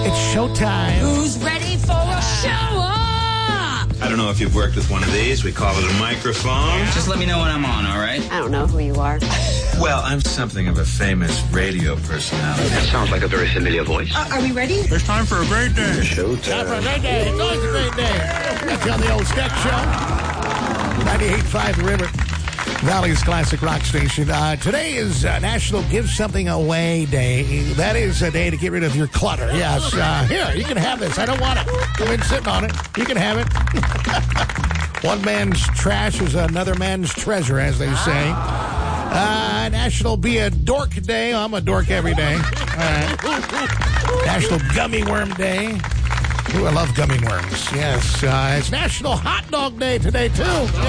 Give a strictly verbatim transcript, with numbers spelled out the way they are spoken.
It's showtime. Who's ready for a show up? I don't know if you've worked with one of these. We call it a microphone. Just let me know when I'm on, all right? I don't know who you are. Well, I'm something of a famous radio personality. That sounds like a very familiar voice. Uh, are we ready? It's time for a great day. Showtime. Time for a great day. It's always a great day. That's on the old Sketch Show. ninety-eight point five The River. Valley's classic rock station. Uh, today is uh, National Give Something Away Day. That is a day to get rid of your clutter. Yes. Uh, here, you can have this. I don't want it. I've been sitting on it. You can have it. One man's trash is another man's treasure, as they say. Uh, National Be a Dork Day. I'm a dork every day. All right. National Gummy Worm Day. Ooh, I love gummy worms. Yes. Uh, it's National Hot Dog Day today, too.